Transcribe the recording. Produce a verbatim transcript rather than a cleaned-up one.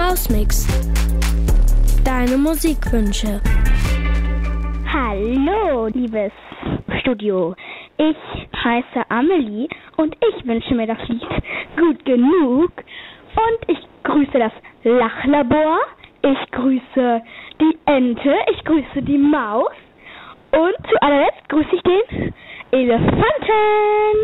Mausmix. Deine Musikwünsche. Hallo, liebes Studio. Ich heiße Amelie und ich wünsche mir das Lied Gut genug. Und ich grüße das Lachlabor, ich grüße die Ente, ich grüße die Maus und zu allerletzt grüße ich den Elefanten.